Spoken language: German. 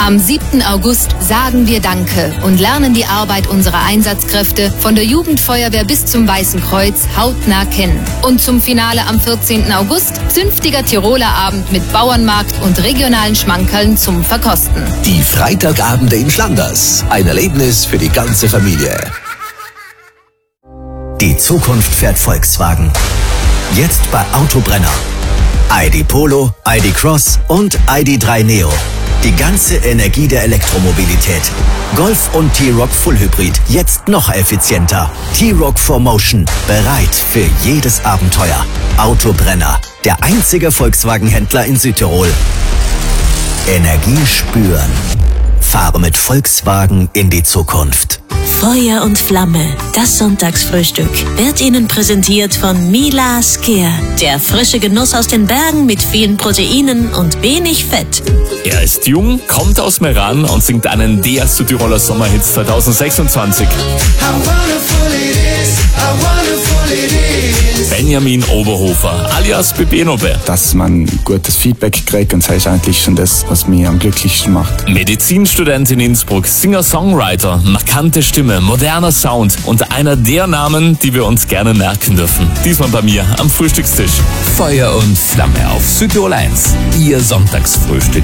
Am 7. August sagen wir Danke und lernen die Arbeit unserer Einsatzkräfte von der Jugendfeuerwehr bis zum Weißen Kreuz hautnah kennen. Und zum Finale am 14. August zünftiger Tiroler Abend mit Bauernmarkt und regionalen Schmankerln zum Verkosten. Die Freitagabende in Flanders. Ein Erlebnis für die ganze Familie. Die Zukunft fährt Volkswagen. Jetzt bei Autobrenner. ID Polo, ID Cross und ID.3 Neo. Die ganze Energie der Elektromobilität. Golf und T-Roc Full Hybrid. Jetzt noch effizienter. T-Roc 4Motion. Bereit für jedes Abenteuer. Autobrenner. Der einzige Volkswagen-Händler in Südtirol. Energie spüren. Fahre mit Volkswagen in die Zukunft. Feuer und Flamme, das Sonntagsfrühstück, wird Ihnen präsentiert von Mila Skier. Der frische Genuss aus den Bergen mit vielen Proteinen und wenig Fett. Er ist jung, kommt aus Meran und singt einen der Südtiroler Sommerhits 2026. Benjamin Oberhofer, alias Bebenobe. Dass man gutes Feedback kriegt, und das ist eigentlich schon das, was mich am glücklichsten macht. Medizinstudent in Innsbruck, Singer-Songwriter, markante Stimme, moderner Sound und einer der Namen, die wir uns gerne merken dürfen. Diesmal bei mir am Frühstückstisch. Feuer und Flamme auf Südtirol 1. Ihr Sonntagsfrühstück